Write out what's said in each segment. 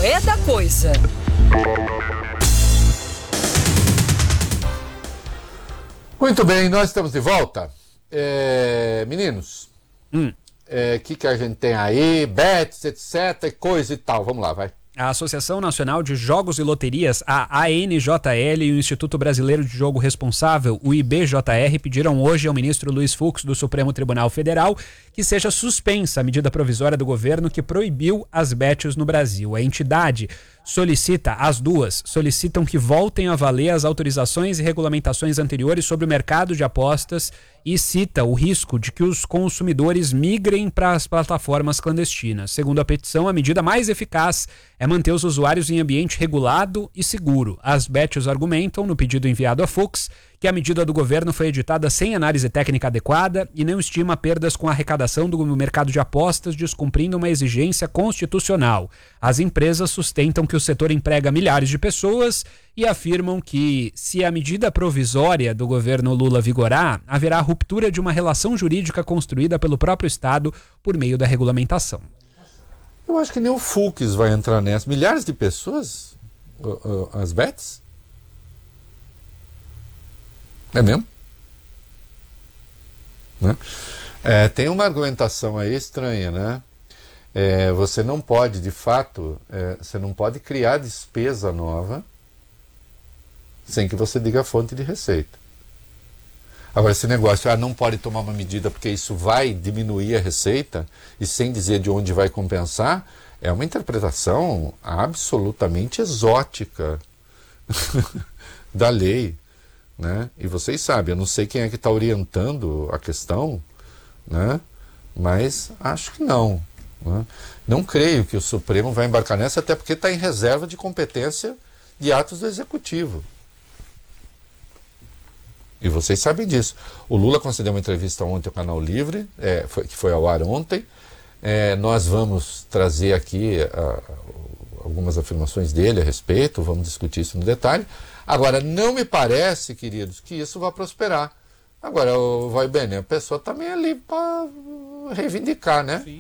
é da coisa. Muito bem, nós estamos de volta. Meninos, que a gente tem aí? Bets, etc, coisa e tal. Vamos lá, vai. A Associação Nacional de Jogos e Loterias, a ANJL, e o Instituto Brasileiro de Jogo Responsável, o IBJR, pediram hoje ao ministro Luiz Fux, do Supremo Tribunal Federal, que seja suspensa a medida provisória do governo que proibiu as bets no Brasil. A entidade solicitam que voltem a valer as autorizações e regulamentações anteriores sobre o mercado de apostas e cita o risco de que os consumidores migrem para as plataformas clandestinas. Segundo a petição, a medida mais eficaz é manter os usuários em ambiente regulado e seguro. As bets argumentam, no pedido enviado a Fux, que a medida do governo foi editada sem análise técnica adequada e não estima perdas com a arrecadação do mercado de apostas, descumprindo uma exigência constitucional. As empresas sustentam que o setor emprega milhares de pessoas e afirmam que, se a medida provisória do governo Lula vigorar, haverá ruptura de uma relação jurídica construída pelo próprio Estado por meio da regulamentação. Eu acho que nem o Fux vai entrar nessa. Milhares de pessoas? As bets? É mesmo? Né? Tem uma argumentação aí estranha, né? Você não pode, de fato, você não pode criar despesa nova sem que você diga a fonte de receita. Agora, esse negócio, não pode tomar uma medida porque isso vai diminuir a receita e sem dizer de onde vai compensar, é uma interpretação absolutamente exótica da lei. Né? E vocês sabem, eu não sei quem é que está orientando a questão, né? Mas acho que não. Né? Não creio que o Supremo vai embarcar nessa, até porque está em reserva de competência de atos do Executivo. E vocês sabem disso. O Lula concedeu uma entrevista ontem ao Canal Livre, que foi ao ar ontem. Nós vamos trazer aqui algumas afirmações dele a respeito, vamos discutir isso no detalhe. Agora, não me parece, queridos, que isso vai prosperar. Agora, vai bem, né? A pessoa também é ali para reivindicar, né? Sim.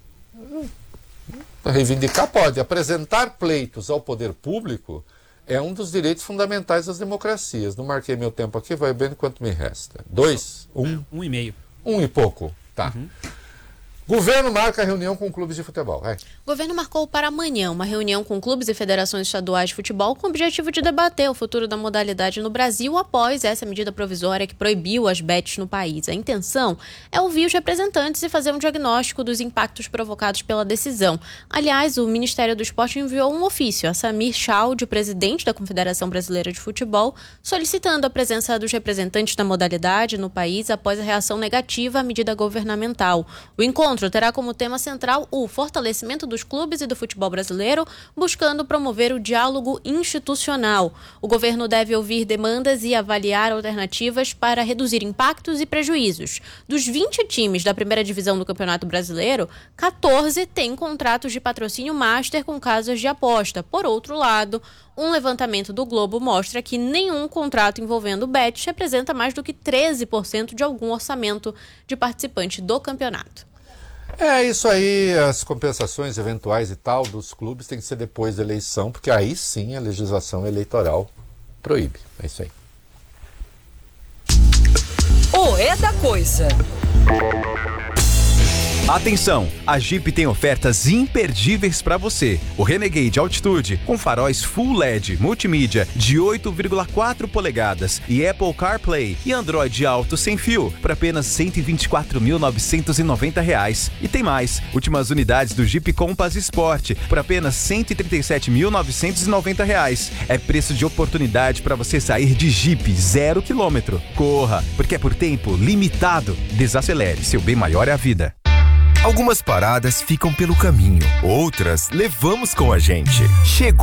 Para reivindicar pode. Apresentar pleitos ao poder público é um dos direitos fundamentais das democracias. Não marquei meu tempo aqui, vai bem quanto me resta. 2? 1? 1,5. 1 e pouco, tá. Governo marca reunião com clubes de futebol. O governo marcou para amanhã uma reunião com clubes e federações estaduais de futebol com o objetivo de debater o futuro da modalidade no Brasil após essa medida provisória que proibiu as bets no país. A intenção é ouvir os representantes e fazer um diagnóstico dos impactos provocados pela decisão. Aliás, o Ministério do Esporte enviou um ofício a Samir Chaldi, presidente da Confederação Brasileira de Futebol, solicitando a presença dos representantes da modalidade no país após a reação negativa à medida governamental. O encontro terá como tema central o fortalecimento dos clubes e do futebol brasileiro, buscando promover o diálogo institucional. O governo deve ouvir demandas e avaliar alternativas para reduzir impactos e prejuízos. Dos 20 times da primeira divisão do Campeonato Brasileiro, 14 têm contratos de patrocínio master com casas de aposta. Por outro lado, um levantamento do Globo mostra que nenhum contrato envolvendo bets representa mais do que 13% de algum orçamento de participante do campeonato. Isso aí, as compensações eventuais e tal dos clubes tem que ser depois da eleição, porque aí sim a legislação eleitoral proíbe. É isso aí. É da coisa. Atenção, a Jeep tem ofertas imperdíveis para você. O Renegade Altitude com faróis Full LED, multimídia de 8,4 polegadas e Apple CarPlay e Android Auto sem fio por apenas R$ 124.990. E tem mais, últimas unidades do Jeep Compass Sport por apenas R$ 137.990. É preço de oportunidade para você sair de Jeep 0 km. Corra, porque é por tempo limitado. Desacelere, seu bem maior é a vida. Algumas paradas ficam pelo caminho, outras levamos com a gente. Chegou